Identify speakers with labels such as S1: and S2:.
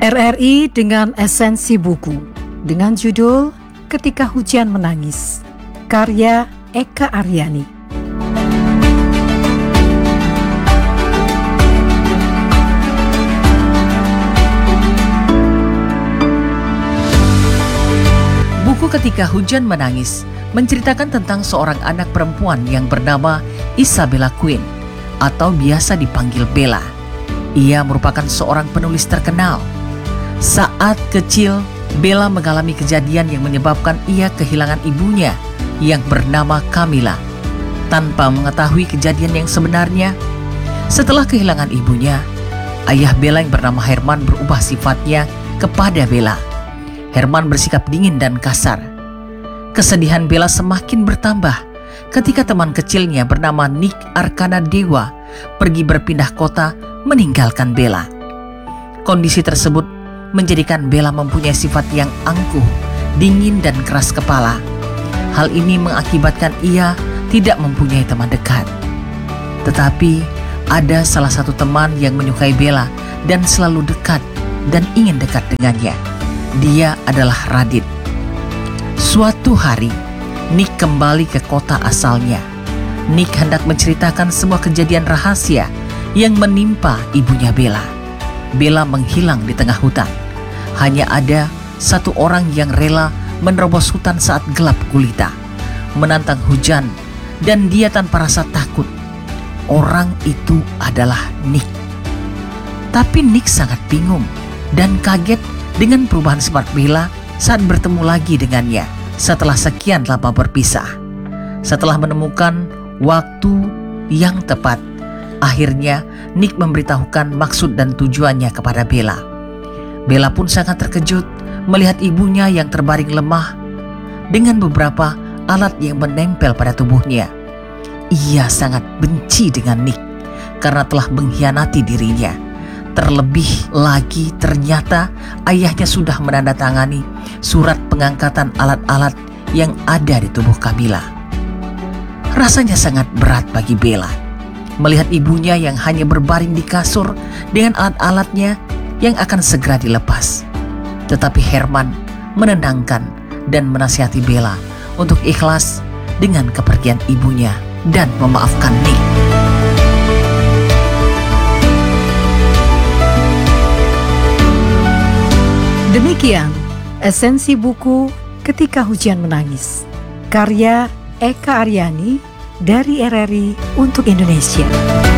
S1: RRI dengan esensi buku dengan judul Ketika Hujan Menangis, karya Eka Aryani.
S2: Buku Ketika Hujan Menangis menceritakan tentang seorang anak perempuan yang bernama Isabella Quinn atau biasa dipanggil Bella. Ia merupakan seorang penulis terkenal. Saat kecil, Bella mengalami kejadian yang menyebabkan ia kehilangan ibunya yang bernama Camilla. Tanpa mengetahui kejadian yang sebenarnya, setelah kehilangan ibunya, ayah Bella yang bernama Herman berubah sifatnya kepada Bella. Herman bersikap dingin dan kasar. Kesedihan Bella semakin bertambah ketika teman kecilnya bernama Nick Arkana Dewa pergi berpindah kota meninggalkan Bella. Kondisi tersebut menjadikan Bella mempunyai sifat yang angkuh, dingin dan keras kepala. Hal ini mengakibatkan ia tidak mempunyai teman dekat. Tetapi ada salah satu teman yang menyukai Bella dan selalu dekat dan ingin dekat dengannya. Dia adalah Radit. Suatu hari, Nick kembali ke kota asalnya. Nick hendak menceritakan sebuah kejadian rahasia yang menimpa ibunya Bella. Bella menghilang di tengah hutan. Hanya ada satu orang yang rela menerobos hutan saat gelap gulita, menantang hujan, dan dia tanpa rasa takut. Orang itu adalah Nick. Tapi Nick sangat bingung dan kaget dengan perubahan sifat Bella saat bertemu lagi dengannya setelah sekian lama berpisah. Setelah menemukan waktu yang tepat, akhirnya Nick memberitahukan maksud dan tujuannya kepada Bella. Bella pun sangat terkejut melihat ibunya yang terbaring lemah dengan beberapa alat yang menempel pada tubuhnya. Ia sangat benci dengan Nick karena telah mengkhianati dirinya. Terlebih lagi ternyata ayahnya sudah menandatangani surat pengangkatan alat-alat yang ada di tubuh Camilla. Rasanya sangat berat bagi Bella melihat ibunya yang hanya berbaring di kasur dengan alat-alatnya yang akan segera dilepas. Tetapi Herman menenangkan dan menasihati Bella untuk ikhlas dengan kepergian ibunya dan memaafkan Nick.
S1: Demikian esensi buku Ketika Hujan Menangis, karya Eka Aryani dari RRI untuk Indonesia.